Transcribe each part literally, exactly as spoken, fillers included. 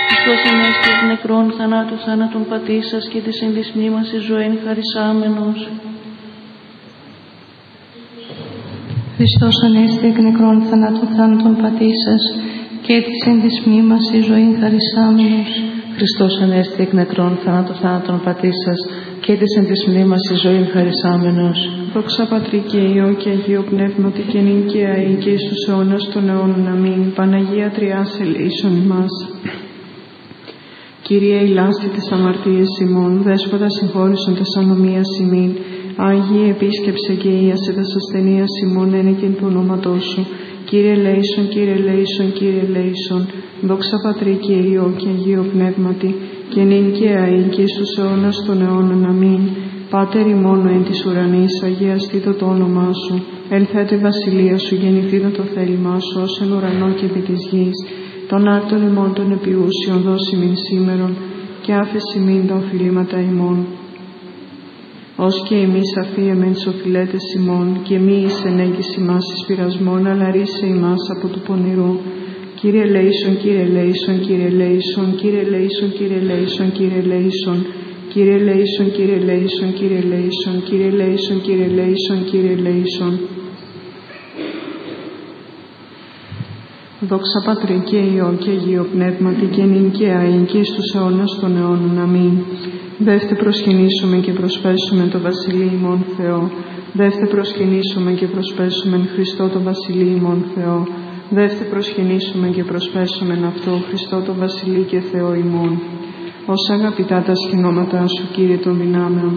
Χριστός ανέστης νεκρών θανάτου θάνατον πατήσας και της εν της μνήμας εις ζωήν χαρισάμενος. Χριστός ανέστη εκ νεκρών θανάτου θάνατον πατήσας και της εν της μνήμας εις ζωήν χαρισάμενος. Χριστός ανέστη εκ νεκρών θανάτου θάνατον πατήσας και της εν της μνήμας εις ζωήν χαρισάμενος. Δόξα Πατρί και Υιό και Αγίο Πνεύματι και νυν και αεί και εις τους αιώνας των αιώνων. Αμήν. Παναγία Τριάς ελεήσον ημάς. Κύριε ηλάστη τις αμαρτίες ημών, Δέσποτα συγχώρησον τες ανομίας ημίν, Άγιε επίσκεψε και ίασε τας ασθενείας ημών ένεκεν του ονόματός σου. Κύριε ελέησον, Κύριε ελέησον, Κύριε ελέησον. Δόξα Πατρί και Υιό και Αγίο Πνεύματι και νυν και αεί και εις τους αιώνας των αιώνων. Αμήν. Πάτερ ημών εν της ουρανής, αγιαστήτω το όνομά σου. Ελθέτω η βασιλεία σου, γεννηθήτω το θέλημά σου, ως εν ουρανό και επί της γης. Των άρτων ημών των επιούσιων δώσει μην σήμερον, και άφεση μην τα οφειλήματα ημών. Ως και εμείς αφίεμεν τις οφειλέτες ημών, και μη εις ενέγγις ημάς εις πειρασμόν, αλλά ρίσε ημάς από του πονηρού. Κύριε ελέησον, Κύριε ελέησον, Κύριε ελέησον, Κύριε ελέησον, Κύριε ελέησον, Κύριε ελέησον. Κύριε ελέησον, Κύριε ελέησον, Κύριε ελέησον, Κύριε ελέησον, Κύριε ελέησον, Κύριε ελέησον. Δόξα Πατρί και Υιό και Αγίο Πνεύματι και νυν και αεί και εις τους αιώνας των αιώνων. Αμήν. Δεύτε προσκυνήσουμε και προσπέσουμε το Βασιλείο ημών Θεό. Δεύτε προσκυνήσουμε και προσπέσουμε Χριστό το Βασιλείο ημών Θεό. Δεύτε προσκυνήσουμε και προσπέσουμε αυτό Χριστό το Βασιλείο και Θεό ημών. Ως αγαπητά τα σχηνώματά σου, Κύριε των δυνάμεων.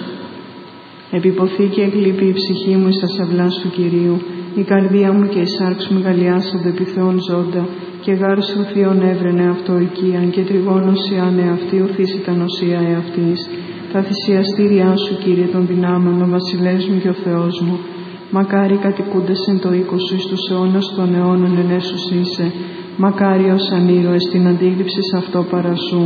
Επιποθεί και εκλείπει η ψυχή μου εις τα σαυλάς του Κυρίου. Η καρδία μου και η σάρξ μου γαλλιάσονται επί Θεόν ζώντα, και γάρ σου θείον έβρενε αυτό οικίαν, και τριγώνωση αν εαυτή ουθήσει τα νοσία εαυτής. Τα θυσιαστήριά σου, Κύριε των δυνάμεων, ο βασιλεύς μου και ο Θεός μου. Μακάρι κατοικούντες εν το οίκο σου εις τους αιώνας των αιώνων εν έσους είσαι. Μακάρι ως ανήρωες την αντίληψη σε αυτό παρασού.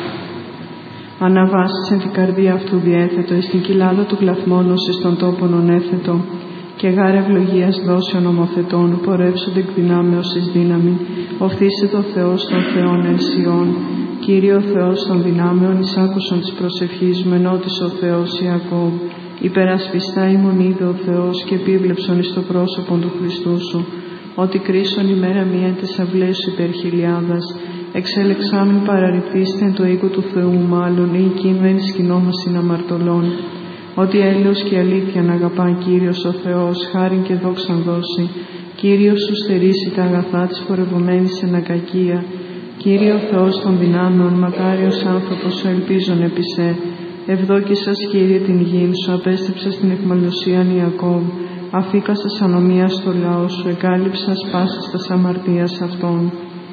Αναβάσεις εν την καρδία αυτού διέθετο, εις την κοιλάδα του κλαθμόνος εις τον τόπον ονέθετο. Και γάρ ευλογίας δώσεων ομοθετών, πορεύσονται εκ δυνάμεως εις δύναμη. Οφθήσε το Θεός των Θεών εν Σιών. Κύριε ο Θεός των δυνάμεων, εισάκουσον της προσευχής μου, ενώτης ο Θεός Ιακώβ. Υπερασπιστά ημών είδε ο Θεός και επίβλεψον εις το πρόσωπον του Χριστού σου. Ότι κρίσον ημέρα μία τες αυλές σου υπέρ χιλιάδας. Εξέλεξάμην παραρριφθήστε εν το οίκο του Θεού, μάλλον ή κείμενη σκηνόμασιν αμαρτωλών. Ότι έλεος και αλήθεια να αγαπά Κύριος ο Θεός, χάριν και δόξαν δώσει. Κύριος σου στερήσει τα αγαθά της πορευομένης εν ακακία. Κύριε ο Θεός των δυνάμεων, μακάριος άνθρωπος σου ελπίζον επί σε. Ευδόκησας, Κύριε, την γην σου, απέστρεψας την αιχμαλωσίαν Ιακώβ. Αφήκασας ανομία στο λαό σου, εκάλυψας πάσας τας αμαρτίας αυτών.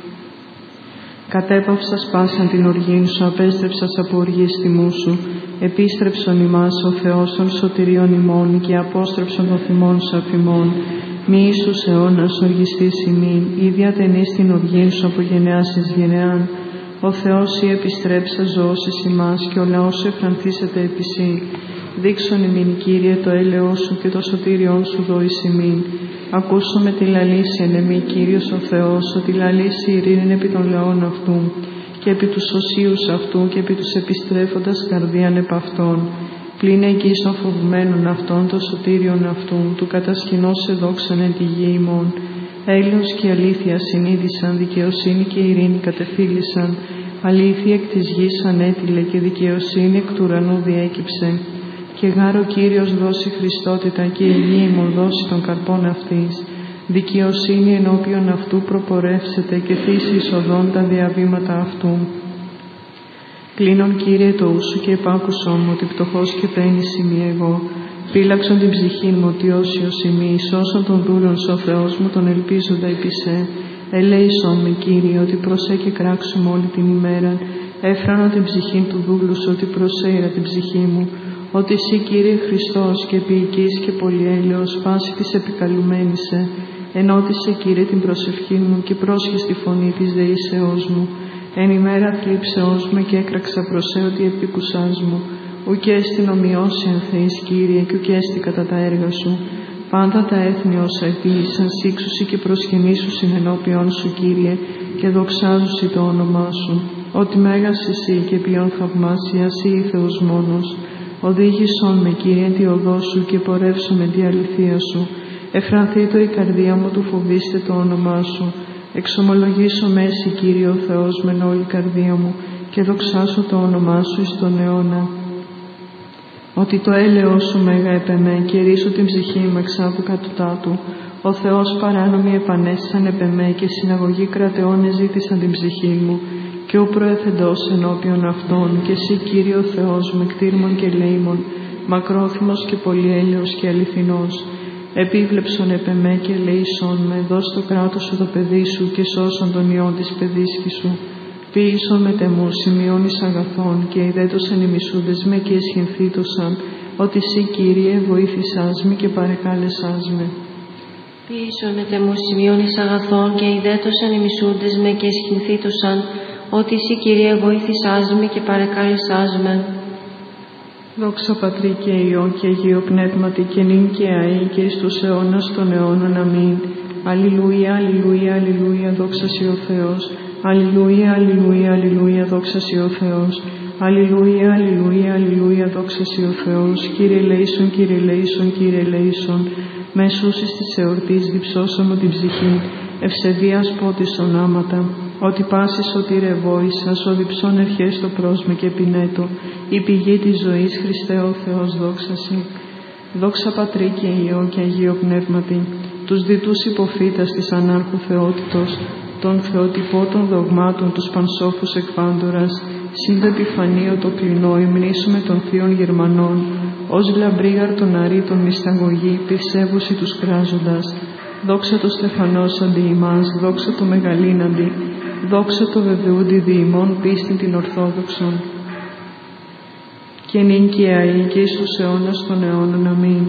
Κατέπαυσας πάσαν την οργήν σου, απέστρεψας από οργής τιμού σου. Επίστρεψον ημάς ο Θεός των σωτηρίων ημών και απόστρεψον το θυμόν σου αφημών. Μη εις τους αιώνας οργιστής ημίν, ίδια ταινείς την οργήν σου από γενεάς εις γενεάν. Ο Θεός ή επιστρέψας ζωώσεις ημάς και ο λαός σου εφρανθήσεται επί σύ. Δείξον ημίν, Κύριε, το έλεος σου και το σωτήριόν σου δώης ημίν. Ακούσουμε τη λαλήση εν εμή, Κύριος ο Θεός, ότι λαλήσει ειρήνην επί των λαών αυτού και επί τους οσίους αυτού και επί τους επιστρέφοντας καρδίαν επ' αυτών. Πλήνε εκεί των φοβουμένων αυτών, το σωτήριον αυτού, του κατασκηνώς σε δόξαν εν τη γη ημών. Έλεος και αλήθεια συνείδησαν, δικαιοσύνη και ειρήνη κατεφύλησαν. Αλήθεια εκ της γης ανέτειλε και δικαιοσύνη εκ του ουρανού διέκυψε. Και γάρ ο Κύριος δώσει Χριστότητα και η γη ημών δώσει των καρπών αυτής. Δικαιοσύνη ενώπιον αυτού προπορεύσεται και θύσει εισοδών τα διαβήματα αυτού. Κλείνον, Κύριε, το ου σου και επάκουσόν μου, ότι πτωχός και πένης είμαι εγώ. Φύλαξον την ψυχή μου, ότι όσιος ημί, σώσον τον δούλον σου, ο Θεός μου, τον ελπίζοντα επί σε. Ελέησον με, Κύριε, ότι προσέ και κράξουμε όλη την ημέρα. Έφρανον την ψυχή του δούλου σου, ότι προσέειρα την ψυχή μου. Ότι εσύ, Κύριε Χριστός, και ποιητής και πολυέλεος, πάση της επικαλουμένησε. Ενώτισε, Κύριε, την προσευχή μου και πρόσχες τη φωνή της δεήσεώς μου. Εν ημέρα θλίψεώς με και έκραξα προσέ ότι επίκουσάς μου. Ουκ έστι ομοιώσει εν Θεής, Κύριε, και ουκ έστι κατά τα έργα σου. Πάντα τα έθνη όσα επίησαν σύξουσι και προσκυνήσουσιν ενώπιον σου, Κύριε, και δοξάζουσι το όνομά σου. Ότι μέγας εσύ και ποιον θαυμάσια εσύ Θεός μόνος. Οδήγησον με, Κύριε, τη οδό σου και πορεύσω με τη αληθεία σου. Εφρανθήτω η καρδία μου του φοβήστε το όνομά σου. Εξομολογήσω με εσύ, Κύριε ο Θεός, μεν όλη η καρδία μου και δοξάσω το όνομά σου εις τον αιώνα. Ότι το έλεος σου μέγα επεμέ και ρίσω την ψυχή μου εξάπου κατωτάτου. Ο Θεός παράνομοι επανέστησαν επεμέ και συναγωγή κρατεών εζήτησαν την ψυχή μου. Και ο προεθεντός ενώπιον αυτών και εσύ, Κύριε ο Θεός, με κτήρμων και λέημων, μακρόθυμος και πολυέλεος και αληθινός. Επίβλεψον επεμέ και λέησον με, δώσ' το κράτος σου το παιδί σου και σώσον τον ιόν της παιδίσκη σου. Ποιήσον με τεμού σημειών εις αγαθών και ιδέτωσαν οι μισούδες με και εσχυνθήτωσαν, ότι εσύ, Κύριε, βοήθησάς με και παρεκάλεσάς με. Ποιήσον με τεμού σημειών εις αγαθών και ιδέτωσαν οι μισούδες με και εσχυνθήτωσαν, ότι εσύ, Κύριε, βοήθησάς με και παρεκάλεσάς με. Δόξα Πατρί και Υιό και Αγίο Πνεύματι και νυν και αεί και εις τους αιώνας των αιώνων. Αμήν. Αλληλούια, αλληλούια, αλληλούια, δόξα σοι ο Θεός. Αλληλούια, αλληλούια, αλληλούια, δόξα σοι ο Θεός. Αλληλούια, αλληλούια, αλληλούια, δόξα σοι ο Θεός. Κύριε ελέησον, Κύριε ελέησον, Κύριε ελέησον. Μεσούσης της εορτής διψώσον μου την ψυχή, ευσεβίας πότης ονάματα. Ότι πάση σωτήρε βόησας, ο διψών ευχές το πρόσμε και πινέτο, η πηγή της ζωής, Χριστέ ο Θεός, δόξα σοι. Δόξα Πατρί και Υιό και Αγίο Πνεύματι, τους διτούς υποφύτας της ανάρχου θεότητος, των θεοτυπώτων δογμάτων, τους πανσόφους εκπάντορας, συν το επιφανείο το κλινό, υμνήσουμε των θείων Γερμανών, ως λαμπρίγαρ των αρήτων μυσταγωγή, πισεύουσι τους κράζοντας. Δόξα το στεφανός αντί ημάς, δόξα το μεγαλύναντι, δόξα το βεβαιούντι δι' ημών πίστην την ορθόδοξον. Και νυν και αεί και εις τους αιώνας των αιώνων. Αμήν.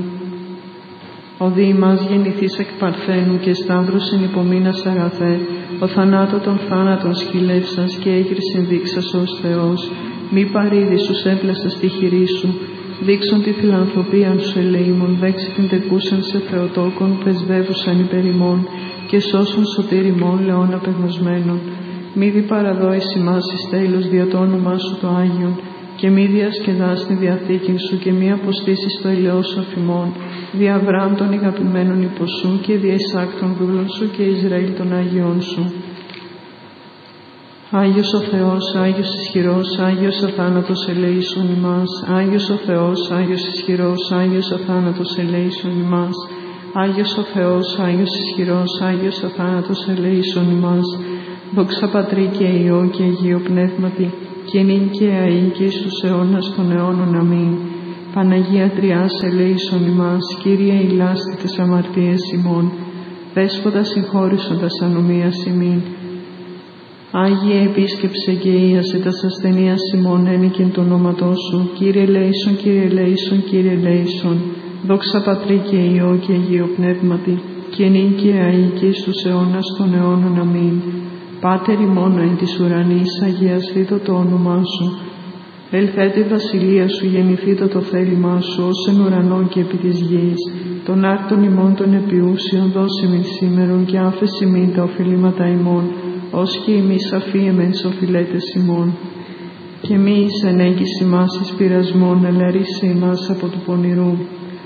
Ο δι' ημάς γεννηθείς εκ Παρθένου και σταύρωσιν υπομείνας αγαθέ, ο θανάτω των θάνατων σκυλεύσας και έγερσιν δείξας ως Θεός. Μη παρήδη σου έπλαστα στη χειρή σου, δείξον τη φιλανθρωπίαν σου ελεήμων, δέξει την τεκούσαν σε Θεοτόκον, πρεσβεύουσαν υπέρ ημών και σώσον σωτήρ ημών λεών απεγνωσμένων. Μη δι παραδόης ημάς εις τέλος δια το όνομά σου το Άγιον, και μη διασκεδάς τη διαθήκην σου και μη αποστήσεις το ελαιός σου αφημών, δια Αβραάμ των ηγαπημένων υποσού και δια Ισάκ των δούλων σου και Ισραήλ των Άγιών σου. Άγιος ο Θεός, Άγιος ισχυρός, Άγιος αθάνατος ελέησον ημάς. Άγιος ο Θεός, Άγιος ισχυρός, Άγιος αθάνατος ελέησον ημάς. Άγιος ο Θεός, Άγιος ισχυρός, Άγιος αθάνατος ελέησον ημάς. Δόξα Πατρί και Υιό και Αγίο Πνεύματι, και νυν και αεί και εις τους αιώνας των αιώνων. Αμήν. Παναγία Τριάς ελέησον ημάς, Κύριε ηλάστη τες αμαρτίες ημών, Δέσποτα συγχώρησον τας ανομίας ημίν. Άγιε επίσκεψε και ίασε τας ασθενείας ημών ένικεν το ονόματό σου. Κύριε ελέησον, Κύριε ελέησον, Κύριε ελέησον. Δόξα Πατρί και Υιό και Αγίο Πνεύματι, και νυν και αεί και εις τους αιώνας των αιώνων. Αμήν. Πάτερ ημών εν της ουρανής, αγιασθήτω το όνομά σου. Ελθέτω η βασιλεία σου, γεννηθήτω το θέλημά σου, ως εν ουρανό και επί της γης. Των άρτων ημών των επιούσιων δώσει μην σήμερον και άφεση μην τα οφειλήματα ημών, ως και εμείς αφίεμεν σ' οφειλέτες ημών. Και μη εις ενέγγις ημάς εις πειρασμόν, αλλά ρίσε ημάς από του πονηρού.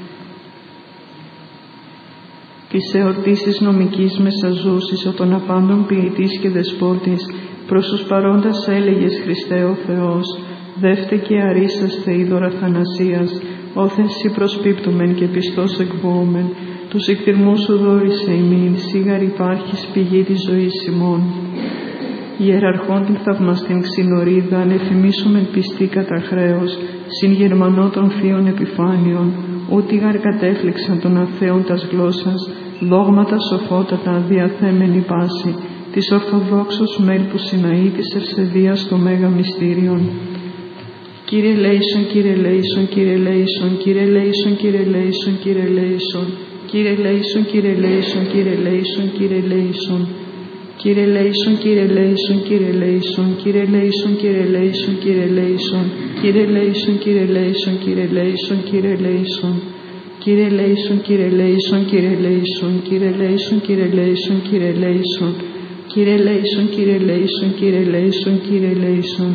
Της εορτής νομικής μεσαζούσης, ο των απάντων ποιητής και δεσπότης, προς τους παρόντας έλεγες Χριστέ ο Θεός, δεύτε και αρίσαστε είδωρα θανασίας, όθεν σοι προσπίπτουμεν και πιστός εκβόομεν, τους εκτιρμούς σου δόρισε ημίν, σίγαρ υπάρχεις πηγή της ζωής ημών. Ιεραρχών την θαυμαστήν ξυνορίδα, ανεφημίσομεν πιστή κατά χρέος, συν Γερμανό των θείων επιφάνειων, ούτι γαρ κατέφληξαν των αθέων τας γλώσσας, δόγματα σοφότατα διαθέμενη πάση, της Ορθοδόξος μέλ που συναεί της ευσεβίας το μέγα μυστήριον. Κύριε λέησον, Κύριε λέησον, Κύριε λέησον, Κύριε λέησον, Κύριε λέησον, Κύριε λέησον, Κύριε λέησον, Κύριε λέησον, Κύριε λέησον, Κύριε λέησον. Κύριε λέησον, Κύριε λέησον, Κύριε λέησον, Κύριε λέησον, Κύριε λέησον, Κύριε λέησον, Κύριε λέησον, Κύριε λέησον, Κύριε λέησον, Κύριε λέησον. Κύριε ελέησον, Κύριε ελέησον, Κύριε ελέησον, Κύριε ελέησον, Κύριε ελέησον, Κύριε ελέησον, Κύριε ελέησον, Κύριε ελέησον, Κύριε ελέησον, Κύριε ελέησον.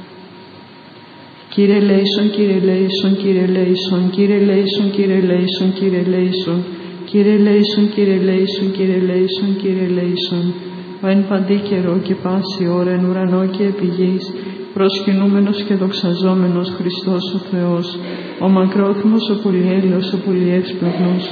Κύριε ελέησον, Κύριε ελέησον, Κύριε ελέησον, Κύριε ελέησον, Κύριε ελέησον, Κύριε ελέησον, Κύριε ελέησον, Κύριε ελέησον, Κύριε ελέησον, Κύριε ελέησον. Ο εν παντή καιρό και πάση ώρα εν ουρανό και επί γης, προσκυνούμενος και δοξαζόμενος Χριστός ο Θεός, ο μακρόθυμος, ο πολυέλεος, ο πολυεύσπλαχνος,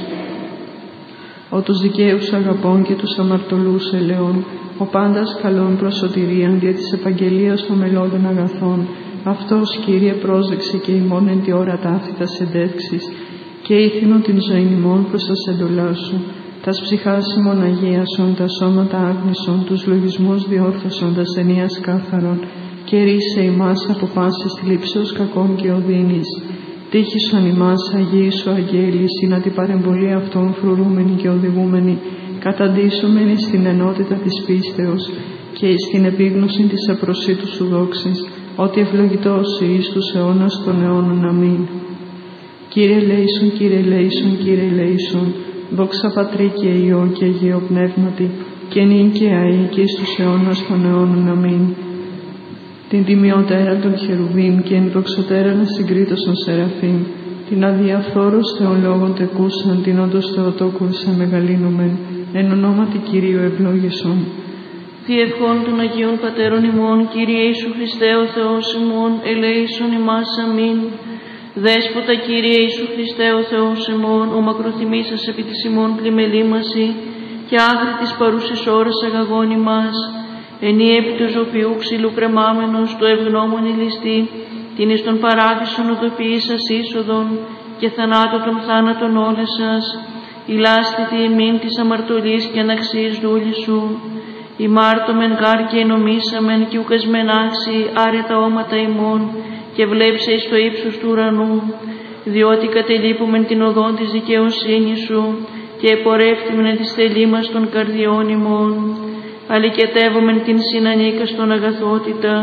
ο τους δικαίους αγαπών και τους αμαρτωλούς ελαιών, ο πάντας καλών προς σωτηρίαν δια της επαγγελίας των μελώδων αγαθών. Αυτός, Κύριε, πρόσδεξε και ημών εν τη ώρα ταύτητας εντεύξεις και ήθινο την ζωή ημών προς τας εντολάς σου. Τας ψυχάς ημών αγίασον, τα σώματα άγνησον, τους λογισμούς διόρθωσον, τας ενίας κάθαρον, και ρίσε ημάς από πάσης θλίψεως κακών και οδύνης. Τύχησον ημάς Αγίοι σου αγγέλης, ή να την παρεμβολή αυτών φρουρούμενη και οδηγούμενη, καταντήσομενη στην ενότητα της πίστεως και στην επίγνωση της απροσίτου σου δόξης, ότι ευλογητός εις τους αιώνας των αιώνων. Αμήν. Κύριε ελέησον, Κύριε ελέησον, Κύριε ελέησον, δόξα Πατρί και Υιό και Αγίο Πνεύματι, και νυν και αεί και εις τους αιώνας των αιώνων. Αμήν. Την τιμιωτέρα των χερουβίμ και εν δοξωτέρα συγκρίτωσον σεραφείμ, την αδιαφθόρος Θεών λόγων τεκούσαν, την όντως Θεοτόκουσα μεγαλύνομεν, εν ονόματι Κυρίου ευλόγησον. Διευχών των Αγίων Πατέρων ημών, Κύριε Ιησού Χριστέ ο Θεός ημών, ελέησον ημάς. αμήν. Δέσποτα Κύριε Ιησού Χριστέ ο Θεός ημών, ο μακροθυμήσας επί της ημών πλημελήμαση και άγρη της παρούσης ώρας αγαγών ημάς, ενή επί του ζωπιού ξύλου κρεμάμενος, το ευγνώμων ηλιστή, την εις των παράδεισων οδοποιήσας είσοδον και θανάτω των θάνατων όλες σας, ηλάστητη ημίν της αμαρτωλής και αναξής δούλη σου. Ημάρτωμεν γάρ και ενομήσαμεν και ουκασμεν άξι άρετα όματα ημών και βλέψε εις το ύψος του ουρανού, διότι κατελείπομεν την οδόν της δικαιοσύνης σου και επορεύτημεν της θελήμας των καρδιών ημών. Αλικετεύομεν την συνανίκαστον αγαθότητα.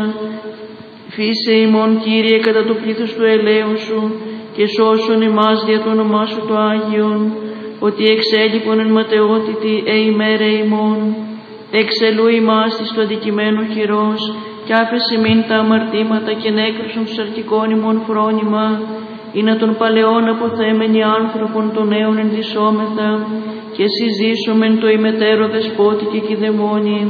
Φύσε ημών, Κύριε, κατά το πλήθος του ελαίου σου και σώσον ημάς δια το όνομά σου το Άγιον, ότι εξέλιπον εν ματαιότητη ε ημέρα ημών. Εξελού ημάς της το αντικειμένο χειρός κι άφεση μην τα αμαρτήματα και νέκρουσον τους αρχικών ημών φρόνημα, ή να των παλαιών αποθέμενοι άνθρωπον των νέων ενδυσόμεθα και συζήσομεν το ημετέρω δεσπότη και κηδεμόνι.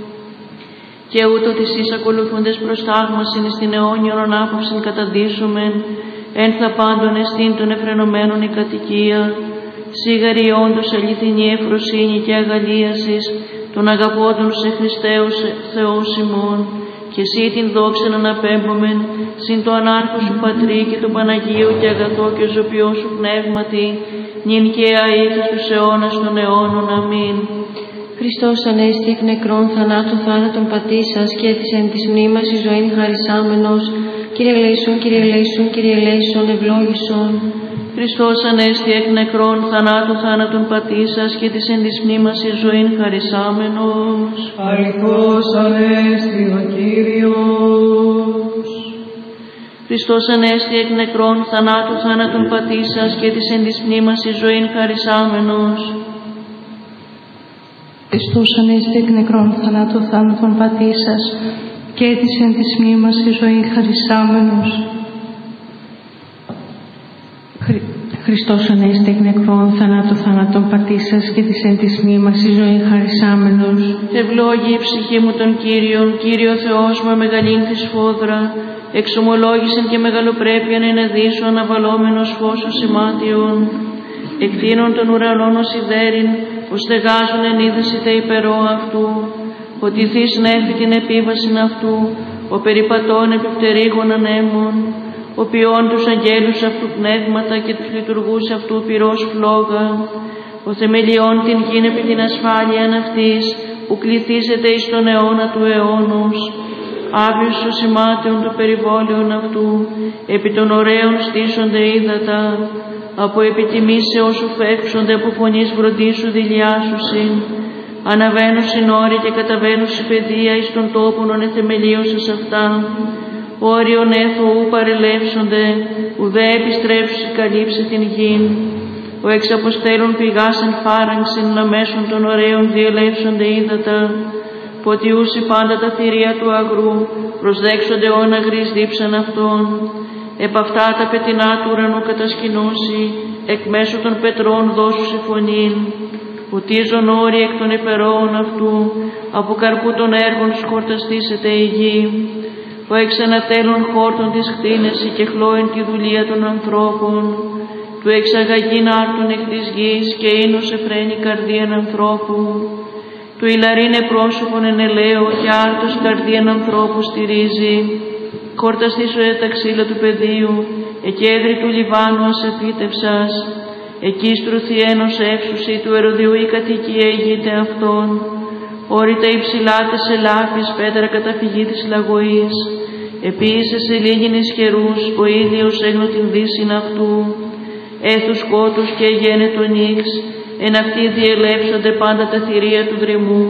Και ούτω της εις ακολουθούντες προς θαύμασιν εις την αιώνιον ανάπαυσιν καταδύσομεν, εν θα πάντων εστίν των εφρενωμένων η κατοικία, σίγαρη όντως αληθινή ευφροσύνη και αγαλίασης των αγαπώντων σε Χριστέως Θεός ημών, και εσύ την δόξαν αναπέμπομεν, συν το ανάρχο σου Πατρί και το Παναγίο και αγαθό και ζωπιό σου πνεύματι, νυν και αεί και στους αιώνας των αιώνων. Αμήν. Χριστός ανέστη εκ νεκρών θανάτου θάνατον πατήσας και έθισεν της μνήμας η ζωήν χαρισάμενος. Κύριε ελέησον, Κύριε ελέησον, Κύριε ελέησον, ευλόγησον. Χριστός ανέστη εκ νεκρών θανάτου θάνατον πατήσας και της εν της μνήμας η ζωήν χαρισάμενος. Αληθώς ανέστη ο Κύριος. Χριστός ανέστη εκ νεκρών θανάτου θάνατον πατήσας και της εν της μνήμας η ζωήν χαρισάμενος. Χριστός ανέστη εκ νεκρών θανάτου θάνατον πατήσας και της εν της μνήμας η ζωήν χαρισάμενος. Χριστός ανέστη εκ νεκρών θανάτου θάνατον πατήσας και της εν της μνήμας η ζωήν χαρισάμενος. Ευλόγη η ψυχή μου τον Κύριον, Κύριο Θεός μου μεγαλήν της φόδρα, εξομολόγησεν και μεγαλοπρέπειαν ενεδίσου αναβαλόμενος φως ημάτιον. Εκτείνων των ουρανών ως ιδέριν, ως στεγάζουν εν είδηση τε υπερό αυτού, ότι θείς νέφη την επίβασιν αυτού, ο περιπατών επιπτερίγων ανέμων, ο ποιών τους αγγέλους αυτού πνεύματα και τους λειτουργούς αυτού πυρός φλόγα, ο θεμελιών την γην επί την ασφάλεια αυτής, που κληθίζεται εις τον αιώνα του αιώνους, άβιος ο σημάτεων του περιβόλαιων αυτού, επί των ωραίων στήσονται ύδατα, από επιτιμήσεως σου φέξονται από φωνής βροντίσου δηλιάσουσιν, αναβαίνουσιν όρη και καταβαίνουσι παιδεία εις των τόπων ονεθεμελίωσας αυτά, όριον έθω ου παρελεύσονται, ουδέ επιστρέψουσι καλύψε την γην. ο εξαποστέλων πηγάσεν φάραγξεν να μέσον των ωραίων διελεύσονται ύδατα, ποτιούσι πάντα τα θηρία του αγρού, προσδέξονται όν αγρής δίψαν αυτών. Επ' αυτά τα πετεινά του ουρανού κατασκηνώσει, εκ μέσω των πετρών δώσουσι φωνήν. Ουτίζον όροι εκ των υπερόων αυτού, από καρπού των έργων σκορταστήσεται η γη. Ο εξανατέλων χόρτων της χτίνεση και χλώην τη δουλεία των ανθρώπων. Του εξαγαγήν άρτων εκ της γης και ίνος εφραίνει καρδίαν ανθρώπου. Του ηλαρίνε πρόσωπον εν ελαίο και άρτος καρδίαν ανθρώπου στηρίζει. Χορταστήσω τα ξύλα του πεδίου, εκέδρη του Λιβάνου ασεπίτευσας. Εκεί στρουθιένος εύσουση του ερωδιού η κατοικία ηγείται αυτών. Όρητα υψηλά τες ελάφης πέτρα καταφυγή της λαγωής. Επίησε σε λίγην ισχυρούς, ο ήλιος έγνω την δύσιν αυτού. Έθους σκότους και γένετο νύξ, εν αυτοί διελεύσονται πάντα τα θηρία του δρυμού.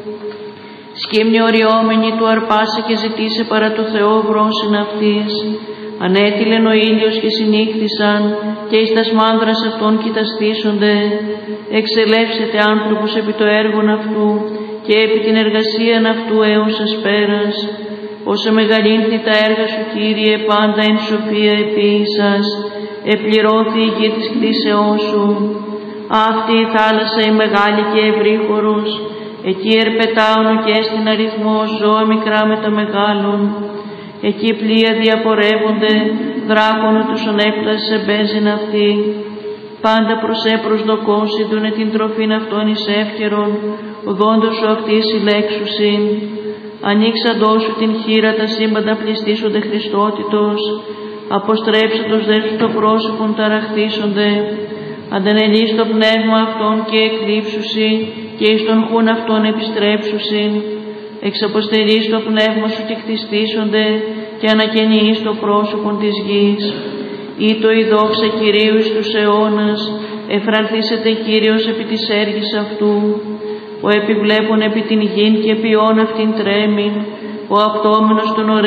Σκύμνη οριόμενη του αρπάσε και ζητήσε παρά το Θεό βρόσιν αυτής. Ανέτειλεν ο ήλιος και συνήχθησαν και εις τας μάνδρας αυτών κοιταστήσονται. Εξελεύσετε άνθρωπος επί το έργον αυτού και επί την εργασίαν αυτού έως ασπέρας. Όσα μεγαλύνθη τα έργα σου, Κύριε, πάντα εν σοφία επίησας, επληρώθη η γη της κτίσεώς σου. Αυτή η θάλασσα η μεγάλη και ευρύχωρος, εκεί ερπετάωνο και στην αριθμό ζώα μικρά με τα μεγάλων. Εκεί πλοία διαπορεύονται, δράκονο τους ονέκταση εμπέζειν αυτή. Πάντα προς έπροσδοκόν συντούνε την τροφήν αυτών εις εύκαιρον, οδόντος σου αυτής συλλέξουσιν. Ανοίξαντό σου την χείρα τα σύμπαντα πληστήσονται Χριστότητος, αποστρέψαντος δε σου το πρόσωπον ταραχτήσονται. Αντανελείς το πνεύμα αυτών και εκλείψουσι και εις τον χούν αυτών επιστρέψουσιν. Εξαποστελείς το πνεύμα σου και χτιστήσονται και ανακαινείς το πρόσωπον της γης. Ήτο η δόξα Κυρίου εις τους αιώνας, εφρανθήσεται Κύριος επί της έργης αυτού. Ο επιβλέπων επί την γην και ποιόν αυτήν τρέμην, ο απτόμενος των ωραίων